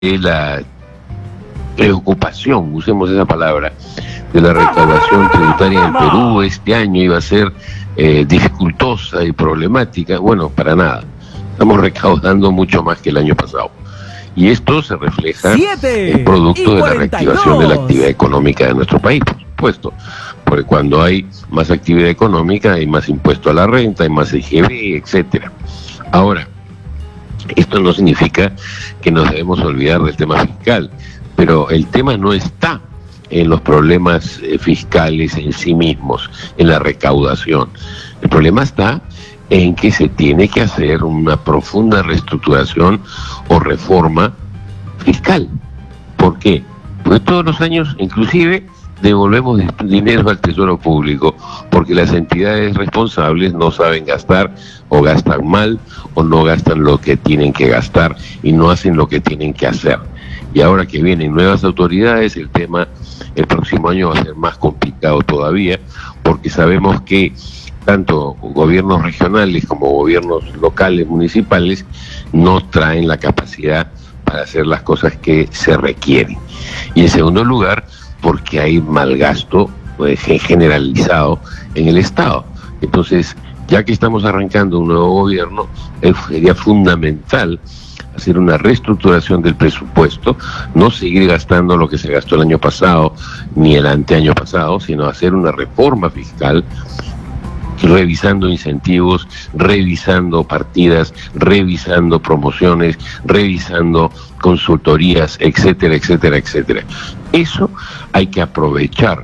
la preocupación, usemos esa palabra, de la recaudación tributaria en Perú este año iba a ser dificultosa y problemática. Bueno, para nada. Estamos recaudando mucho más que el año pasado. Y esto se refleja en producto de la reactivación de la actividad económica de nuestro país, por supuesto. Porque cuando hay más actividad económica hay más impuesto a la renta, hay más IGB, etcétera. Ahora, esto no significa que nos debemos olvidar del tema fiscal, pero el tema no está en los problemas fiscales en sí mismos, en la recaudación. El problema está en que se tiene que hacer una profunda reestructuración o reforma fiscal. ¿Por qué? Porque todos los años, inclusive, devolvemos dinero al Tesoro Público, porque las entidades responsables no saben gastar, o gastan mal, o no gastan lo que tienen que gastar, y no hacen lo que tienen que hacer. Y ahora que vienen nuevas autoridades, el tema el próximo año va a ser más complicado todavía, porque sabemos que tanto gobiernos regionales como gobiernos locales, municipales, no traen la capacidad para hacer las cosas que se requieren. Y en segundo lugar, porque hay mal gasto generalizado en el Estado. Entonces, ya que estamos arrancando un nuevo gobierno, sería fundamental hacer una reestructuración del presupuesto, no seguir gastando lo que se gastó el año pasado ni el anteaño pasado, sino hacer una reforma fiscal, revisando incentivos, revisando partidas, revisando promociones, revisando consultorías, etcétera, etcétera, etcétera. Eso hay que aprovechar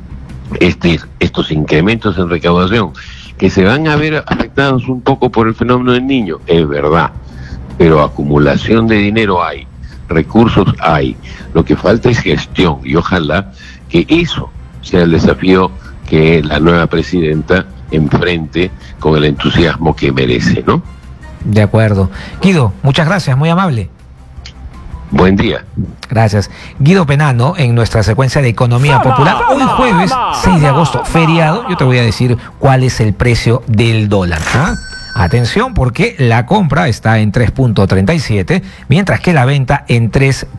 estos incrementos en recaudación, que se van a ver afectados un poco por el fenómeno del Niño, es verdad, pero acumulación de dinero hay, recursos hay, lo que falta es gestión, y ojalá que eso sea el desafío que la nueva presidenta enfrente con el entusiasmo que merece, ¿no? De acuerdo. Guido, muchas gracias, muy amable. Buen día. Gracias. Guido Penano, en nuestra secuencia de Economía Popular, hoy jueves 6 de agosto, feriado, yo te voy a decir cuál es el precio del dólar. Atención, porque la compra está en 3.37, mientras que la venta en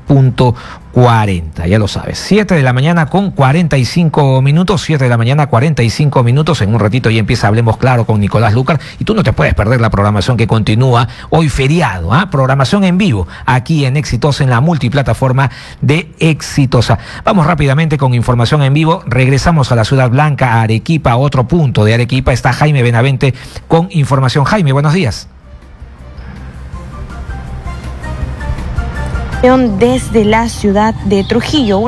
3.40. Ya lo sabes, 7 de la mañana con 45 minutos, 7 de la mañana 45 minutos. En un ratito ya empieza Hablemos Claro con Nicolás Lucar, y tú no te puedes perder la programación que continúa hoy feriado, programación en vivo, aquí en Exitosa, en la multiplataforma de Exitosa. Vamos rápidamente con información en vivo, regresamos a la Ciudad Blanca, a Arequipa, otro punto de Arequipa. Está Jaime Benavente con información. Jaime, buenos días. Desde la ciudad de Trujillo,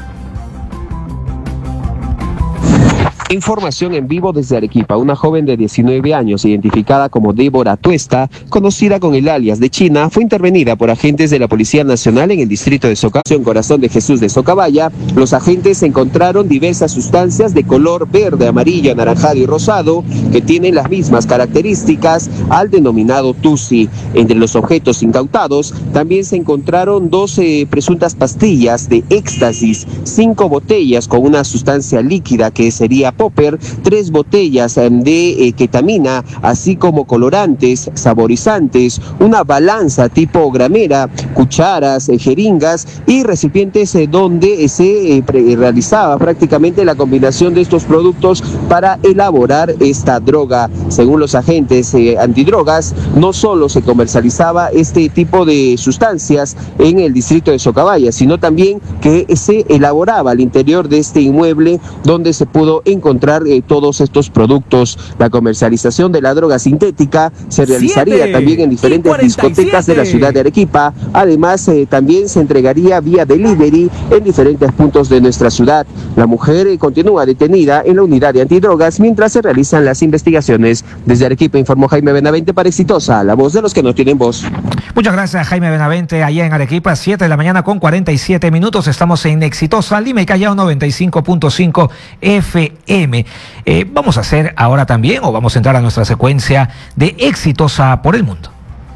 Información en vivo desde Arequipa. Una joven de 19 años, identificada como Débora Tuesta, conocida con el alias de China, fue intervenida por agentes de la Policía Nacional en el distrito de Socavalla, Corazón de Jesús de Socavalla. Los agentes encontraron diversas sustancias de color verde, amarillo, anaranjado y rosado que tienen las mismas características al denominado Tusi. Entre los objetos incautados también se encontraron 12 presuntas pastillas de éxtasis, 5 botellas con una sustancia líquida que sería popper, 3 botellas de ketamina, así como colorantes, saborizantes, una balanza tipo gramera, cucharas, jeringas y recipientes donde se realizaba prácticamente la combinación de estos productos para elaborar esta droga. Según los agentes antidrogas, no solo se comercializaba este tipo de sustancias en el distrito de Socavalla, sino también que se elaboraba al interior de este inmueble donde se pudo encontrar todos estos productos. La comercialización de la droga sintética se realizaría también en diferentes discotecas de la ciudad de Arequipa. Además, también se entregaría vía delivery en diferentes puntos de nuestra ciudad. La mujer continúa detenida en la unidad de antidrogas mientras se realizan las investigaciones. Desde Arequipa informó Jaime Benavente para Exitosa, la voz de los que no tienen voz. Muchas gracias, Jaime Benavente, allá en Arequipa, 7 de la mañana con 47 minutos. Estamos en Exitosa, Lima y Callao 95.5 FM. Vamos a hacer ahora también, o vamos a entrar a nuestra secuencia de Exitosa por el Mundo.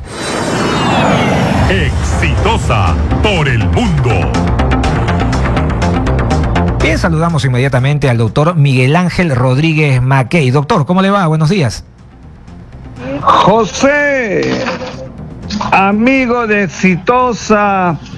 Exitosa por el Mundo. Bien, saludamos inmediatamente al doctor Miguel Ángel Rodríguez Mackey. Doctor, ¿cómo le va? Buenos días. José, amigo de Exitosa,